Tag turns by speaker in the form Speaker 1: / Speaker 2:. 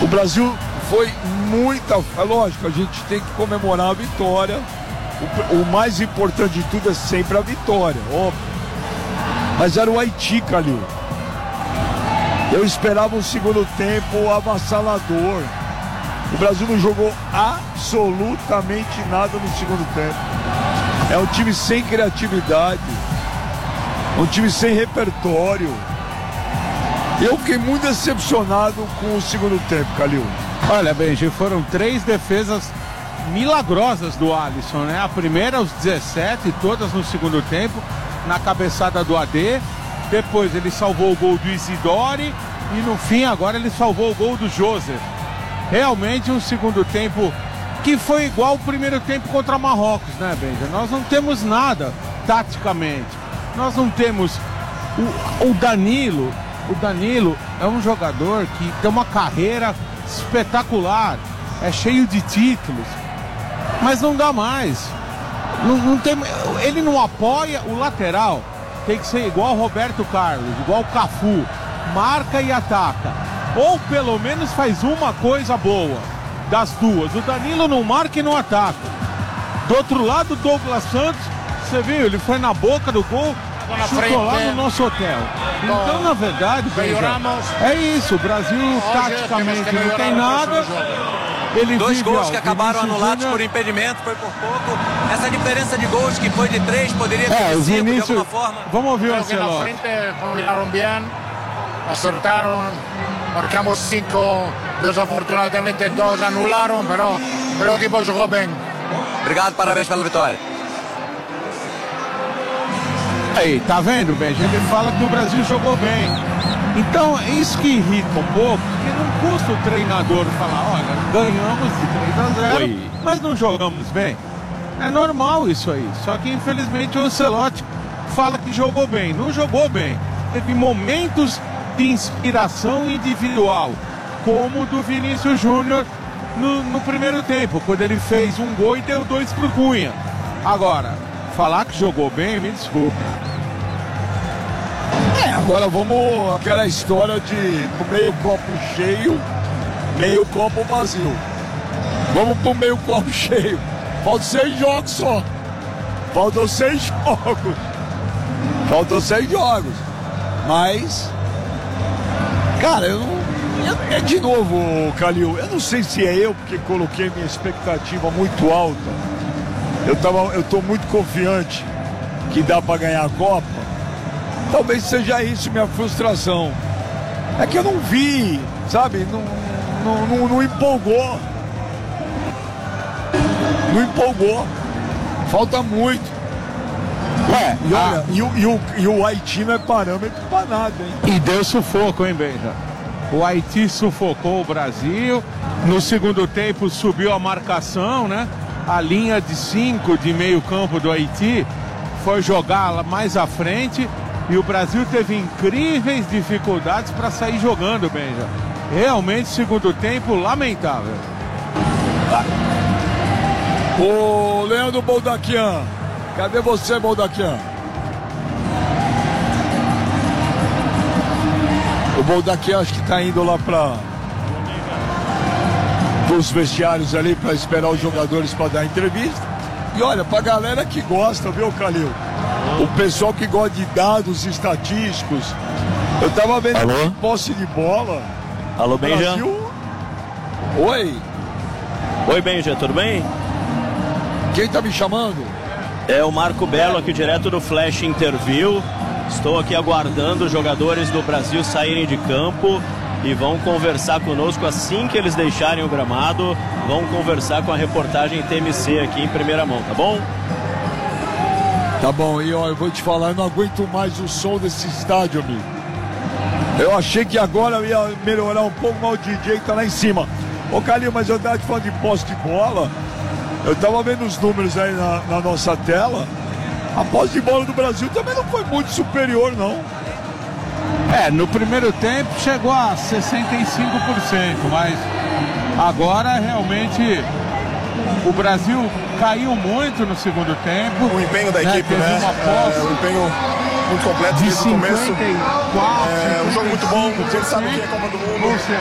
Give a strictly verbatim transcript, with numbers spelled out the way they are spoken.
Speaker 1: O Brasil foi muita... É lógico, a gente tem que comemorar a vitória. O, o mais importante de tudo é sempre a vitória, óbvio. Mas era o Haiti, Calil. Eu esperava um segundo tempo avassalador. O Brasil não jogou absolutamente nada no segundo tempo. É um time sem criatividade, um time sem repertório. Eu fiquei muito decepcionado com o segundo tempo, Calil.
Speaker 2: Olha, Benji, foram três defesas milagrosas do Alisson, né? A primeira aos dezessete, todas no segundo tempo, na cabeçada do A D. Depois ele salvou o gol do Isidore e no fim agora ele salvou o gol do Joseph. Realmente um segundo tempo que foi igual ao primeiro tempo contra Marrocos, né, Benja? Nós não temos nada taticamente. Nós não temos o, o Danilo. O Danilo é um jogador que tem uma carreira espetacular, é cheio de títulos, mas não dá mais. Não, não tem, ele não apoia o lateral. Tem que ser igual o Roberto Carlos, igual o Cafu, marca e ataca. Ou pelo menos faz uma coisa boa das duas. O Danilo não marca e não ataca. Do outro lado, o Douglas Santos, você viu, ele foi na boca do gol, chutou lá no nosso hotel. Então, na verdade, Benja, é isso. O Brasil taticamente não tem nada. Ele
Speaker 3: Dois
Speaker 2: vive,
Speaker 3: gols
Speaker 2: ó,
Speaker 3: que acabaram
Speaker 2: Vinícius
Speaker 3: anulados
Speaker 2: Júnior...
Speaker 3: por impedimento, foi por pouco. Essa diferença de gols que foi de três poderia ter
Speaker 2: É,
Speaker 3: de
Speaker 2: o
Speaker 3: cinco
Speaker 2: Vinícius...
Speaker 3: de alguma forma.
Speaker 2: Vamos ouvir o
Speaker 4: Creo que na
Speaker 2: Ancelotti.
Speaker 4: frente combinaron bien, acertaron, marcamos cinco, desafortunadamente dos anularon, pero, pero el equipo jugó bien.
Speaker 3: Obrigado, parabéns pela vitória.
Speaker 2: Aí, tá vendo, Benja? Ele fala que o Brasil jogou bem. Então, é isso que irrita um pouco, porque não custa o treinador falar, olha, ganhamos de três a zero, Oi. mas não jogamos bem. É normal isso aí. Só que, infelizmente, o Ancelotti fala que jogou bem. Não jogou bem. Teve momentos de inspiração individual, como o do Vinícius Júnior no, no primeiro tempo, quando ele fez um gol e deu dois pro Cunha. Agora, falar que jogou bem, me desculpa.
Speaker 1: É, agora vamos aquela história de meio copo cheio, meio copo vazio. Vamos pro meio copo cheio. Faltam seis jogos só. Faltam seis jogos. Faltam seis jogos. Mas, cara, eu não... É de novo, Calil, eu não sei se é eu porque coloquei minha expectativa muito alta. Eu, tava, eu tô muito confiante que dá pra ganhar a Copa. Talvez seja isso minha frustração. É que eu não vi, sabe? Não, não, não, não empolgou. Não empolgou. Falta muito.
Speaker 2: É,
Speaker 1: e, olha,
Speaker 2: a...
Speaker 1: e, o, e, o, e o Haiti não é parâmetro pra nada, hein?
Speaker 2: E deu sufoco, hein, Benja? O Haiti sufocou o Brasil. No segundo tempo subiu a marcação, né? A linha de cinco de meio campo do Haiti foi jogar mais à frente. E o Brasil teve incríveis dificuldades para sair jogando, Benja. Realmente, segundo tempo, lamentável.
Speaker 1: Ô, Leandro Boldaquian, cadê você, Boldaquian? O Boldaquian acho que tá indo lá para os vestiários ali para esperar os jogadores para dar entrevista. E olha, pra galera que gosta, viu, Calil? O pessoal que gosta de dados estatísticos. Eu tava vendo
Speaker 5: Alô?
Speaker 1: posse de bola.
Speaker 5: Alô, Benja?
Speaker 1: Brasil... Oi.
Speaker 5: Oi, Benja, tudo bem?
Speaker 1: Quem tá me chamando?
Speaker 5: É o Marco Belo aqui direto do Flash Interview. Estou aqui aguardando os jogadores do Brasil saírem de campo e vão conversar conosco assim que eles deixarem o gramado. Vão conversar com a reportagem T M C aqui em primeira mão, tá bom?
Speaker 1: Tá bom, e ó, eu vou te falar, eu não aguento mais o som desse estádio, amigo. Eu achei que agora eu ia melhorar um pouco, mas o D J tá lá em cima. Ô, Calil, mas eu tava te falando de posse de bola. Eu tava vendo os números aí na, na nossa tela. A posse de bola do Brasil também não foi muito superior, não.
Speaker 2: É, no primeiro tempo chegou a sessenta e cinco por cento, mas agora realmente o Brasil caiu muito no segundo tempo.
Speaker 6: O empenho da equipe, né?
Speaker 2: Uma posse
Speaker 6: é, um empenho muito completo
Speaker 2: de
Speaker 6: desde o começo.
Speaker 2: cinquenta e quatro,
Speaker 6: É um jogo muito bom, a gente sabe que é Copa do Mundo.